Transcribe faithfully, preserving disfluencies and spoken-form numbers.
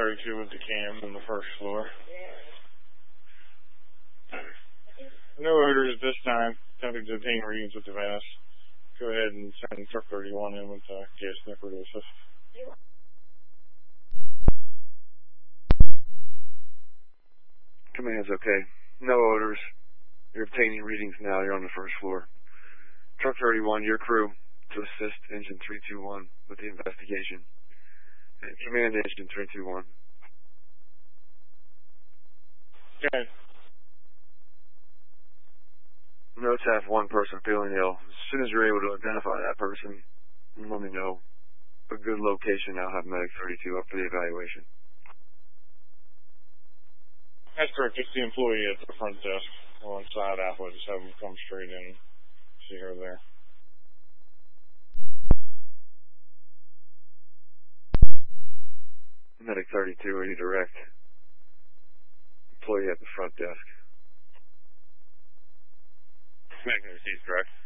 thirty-two with the cam on the first floor. No odors at this time. Attempting to obtain readings with the vest. Go ahead and send truck thirty-one in with the gas sniffer to assist. Command's okay. No odors. You're obtaining readings now. You're on the first floor. Truck thirty-one, your crew, to assist engine three two one with the investigation. And command engine three two one. Okay. Notes have one person feeling ill. As soon as you're able to identify that person, let me know. A good location, I'll have medic thirty-two up for the evaluation. That's correct. It's the employee at the front desk alongside Apple. Just have them come straight in and see her there. Medic thirty-two, are you direct? Employee at the front desk. Medic thirty-two is correct.